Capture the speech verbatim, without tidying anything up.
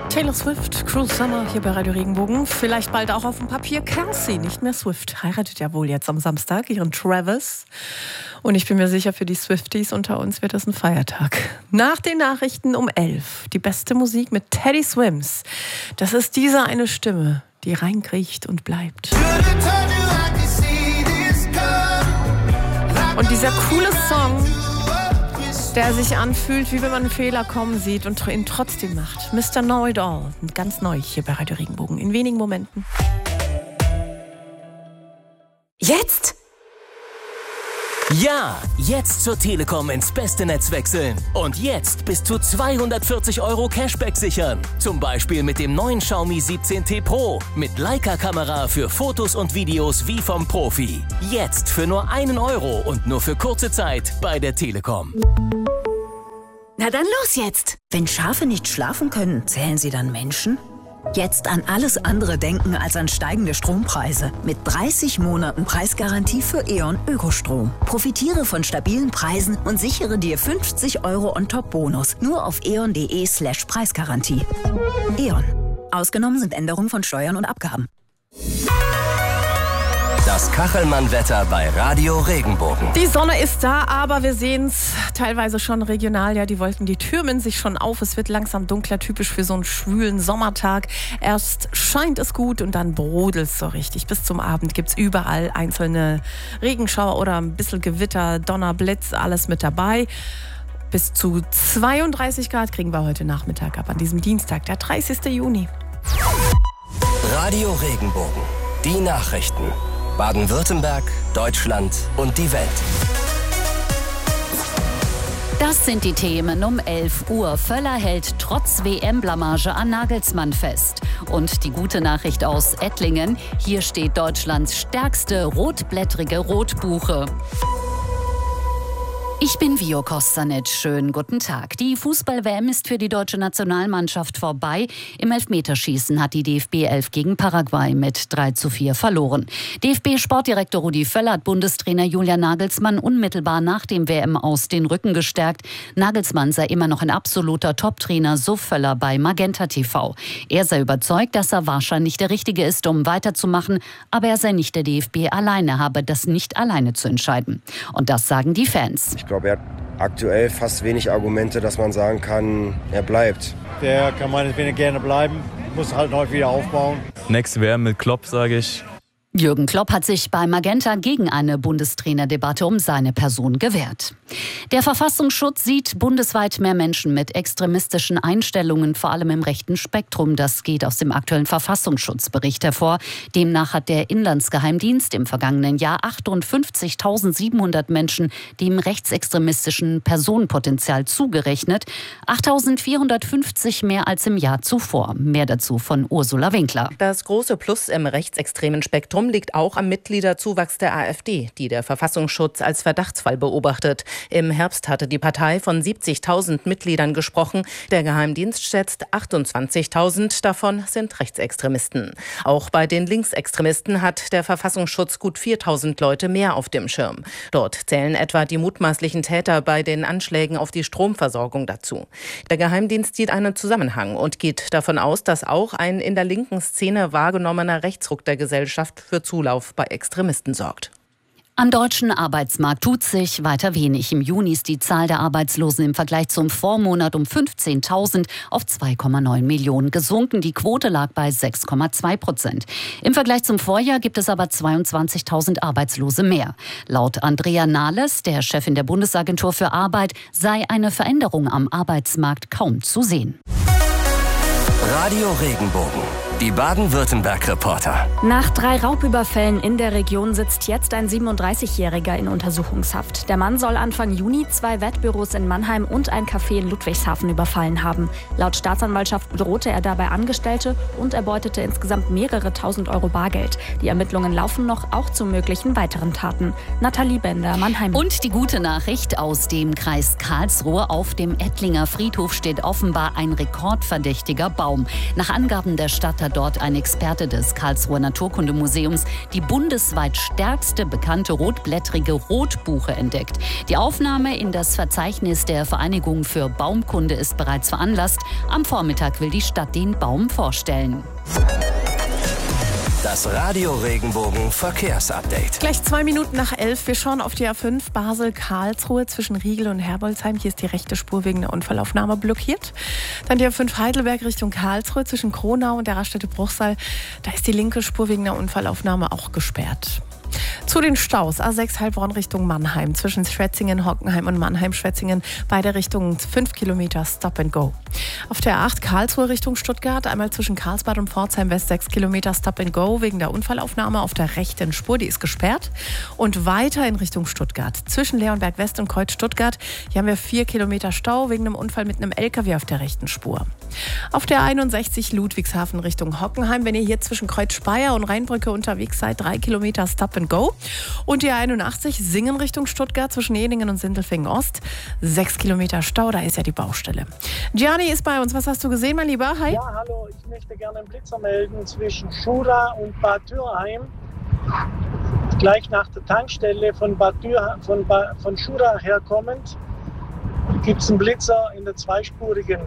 Taylor Swift, Cruel Summer hier bei Radio Regenbogen. Vielleicht bald auch auf dem Papier Kelsey, nicht mehr Swift. Heiratet ja wohl jetzt am Samstag ihren Travis. Und ich bin mir sicher, für die Swifties unter uns wird das ein Feiertag. Nach den Nachrichten um elf. Die beste Musik mit Teddy Swims. Das ist diese eine Stimme, die reinkriecht und bleibt. Und dieser coole Song, der sich anfühlt, wie wenn man einen Fehler kommen sieht und ihn trotzdem macht. Mister Know-It-All, ganz neu hier bei Radio Regenbogen, in wenigen Momenten. Jetzt? Ja, jetzt zur Telekom ins beste Netz wechseln. Und jetzt bis zu zweihundertvierzig Euro Cashback sichern. Zum Beispiel mit dem neuen Xiaomi siebzehn T Pro. Mit Leica-Kamera für Fotos und Videos wie vom Profi. Jetzt für nur einen Euro und nur für kurze Zeit bei der Telekom. Na dann los jetzt! Wenn Schafe nicht schlafen können, zählen sie dann Menschen? Jetzt an alles andere denken als an steigende Strompreise. Mit dreißig Monaten Preisgarantie für E.ON Ökostrom. Profitiere von stabilen Preisen und sichere dir fünfzig Euro on-top-Bonus. Nur auf eon.de slash Preisgarantie. E.ON. Ausgenommen sind Änderungen von Steuern und Abgaben. Das Kachelmann-Wetter bei Radio Regenbogen. Die Sonne ist da, aber wir sehen es teilweise schon regional. Ja, die Wolken, die türmen sich schon auf. Es wird langsam dunkler, typisch für so einen schwülen Sommertag. Erst scheint es gut und dann brodelt es so richtig. Bis zum Abend gibt es überall einzelne Regenschauer oder ein bisschen Gewitter, Donner, Blitz, alles mit dabei. Bis zu zweiunddreißig Grad kriegen wir heute Nachmittag ab, an diesem Dienstag, der dreißigsten Juni. Radio Regenbogen. Die Nachrichten. Baden-Württemberg, Deutschland und die Welt. Das sind die Themen um elf Uhr. Völler hält trotz W M-Blamage an Nagelsmann fest. Und die gute Nachricht aus Ettlingen. Hier steht Deutschlands stärkste rotblättrige Rotbuche. Ich bin Vio Kostanic. Schönen guten Tag. Die Fußball-W M ist für die deutsche Nationalmannschaft vorbei. Im Elfmeterschießen hat die D F B elf gegen Paraguay mit drei zu vier verloren. D F B-Sportdirektor Rudi Völler hat Bundestrainer Julian Nagelsmann unmittelbar nach dem W M-Aus den Rücken gestärkt. Nagelsmann sei immer noch ein absoluter Top-Trainer, so Völler bei Magenta T V. Er sei überzeugt, dass er wahrscheinlich der Richtige ist, um weiterzumachen. Aber er sei nicht der D F B alleine, habe das nicht alleine zu entscheiden. Und das sagen die Fans. Ich glaube, er hat aktuell fast wenig Argumente, dass man sagen kann, er bleibt. Der kann meinetwegen gerne bleiben, muss halt neu wieder aufbauen. Nächste W M mit Klopp, sage ich. Jürgen Klopp hat sich bei Magenta gegen eine Bundestrainerdebatte um seine Person gewehrt. Der Verfassungsschutz sieht bundesweit mehr Menschen mit extremistischen Einstellungen, vor allem im rechten Spektrum. Das geht aus dem aktuellen Verfassungsschutzbericht hervor. Demnach hat der Inlandsgeheimdienst im vergangenen Jahr achtundfünfzigtausendsiebenhundert Menschen dem rechtsextremistischen Personenpotenzial zugerechnet. achttausendvierhundertfünfzig mehr als im Jahr zuvor. Mehr dazu von Ursula Winkler. Das große Plus im rechtsextremen Spektrum liegt auch am Mitgliederzuwachs der AfD, die der Verfassungsschutz als Verdachtsfall beobachtet. Im Herbst hatte die Partei von siebzigtausend Mitgliedern gesprochen. Der Geheimdienst schätzt achtundzwanzigtausend, davon sind Rechtsextremisten. Auch bei den Linksextremisten hat der Verfassungsschutz gut viertausend Leute mehr auf dem Schirm. Dort zählen etwa die mutmaßlichen Täter bei den Anschlägen auf die Stromversorgung dazu. Der Geheimdienst sieht einen Zusammenhang und geht davon aus, dass auch ein in der linken Szene wahrgenommener Rechtsruck der Gesellschaft für Zulauf bei Extremisten sorgt. Am deutschen Arbeitsmarkt tut sich weiter wenig. Im Juni ist die Zahl der Arbeitslosen im Vergleich zum Vormonat um fünfzehntausend auf zwei Komma neun Millionen gesunken. Die Quote lag bei sechs Komma zwei Prozent. Im Vergleich zum Vorjahr gibt es aber zweiundzwanzigtausend Arbeitslose mehr. Laut Andrea Nahles, der Chefin der Bundesagentur für Arbeit, sei eine Veränderung am Arbeitsmarkt kaum zu sehen. Radio Regenbogen. Die Baden-Württemberg-Reporter. Nach drei Raubüberfällen in der Region sitzt jetzt ein siebenunddreißigjähriger in Untersuchungshaft. Der Mann soll Anfang Juni zwei Wettbüros in Mannheim und ein Café in Ludwigshafen überfallen haben. Laut Staatsanwaltschaft bedrohte er dabei Angestellte und erbeutete insgesamt mehrere tausend Euro Bargeld. Die Ermittlungen laufen noch, auch zu möglichen weiteren Taten. Nathalie Bender, Mannheim. Und die gute Nachricht aus dem Kreis Karlsruhe. Auf dem Ettlinger Friedhof steht offenbar ein rekordverdächtiger Baum. Nach Angaben der Stadt hat hat dort ein Experte des Karlsruher Naturkundemuseums die bundesweit stärkste bekannte rotblättrige Rotbuche entdeckt. Die Aufnahme in das Verzeichnis der Vereinigung für Baumkunde ist bereits veranlasst. Am Vormittag will die Stadt den Baum vorstellen. Das Radio Regenbogen Verkehrsupdate. Gleich zwei Minuten nach elf. Wir schauen auf die A fünf Basel-Karlsruhe zwischen Riegel und Herbolzheim. Hier ist die rechte Spur wegen der Unfallaufnahme blockiert. Dann die A fünf Heidelberg Richtung Karlsruhe zwischen Kronau und der Raststätte Bruchsal. Da ist die linke Spur wegen der Unfallaufnahme auch gesperrt. Zu den Staus. A sechs Heilbronn Richtung Mannheim. Zwischen Schwetzingen, Hockenheim und Mannheim-Schwetzingen. Beide Richtungen fünf Kilometer Stop and Go. Auf der A acht Karlsruhe Richtung Stuttgart. Einmal zwischen Karlsbad und Pforzheim West sechs Kilometer Stop and Go wegen der Unfallaufnahme auf der rechten Spur. Die ist gesperrt. Und weiter in Richtung Stuttgart. Zwischen Leonberg West und Kreuz Stuttgart. Hier haben wir vier Kilometer Stau wegen einem Unfall mit einem L K W auf der rechten Spur. Auf der einundsechzig Ludwigshafen Richtung Hockenheim. Wenn ihr hier zwischen Kreuz Speyer und Rheinbrücke unterwegs seid, drei Kilometer Stop and Go. Und die einundachtzig Singen Richtung Stuttgart zwischen Eningen und Sindelfingen Ost. Sechs Kilometer Stau, da ist ja die Baustelle. Gianni ist bei uns. Was hast du gesehen, mein Lieber? Hi. Ja, hallo. Ich möchte gerne einen Blitzer melden zwischen Schura und Bad Dürheim. Gleich nach der Tankstelle von Bad Dürheim, von, ba, von Schura herkommend gibt es einen Blitzer in der zweispurigen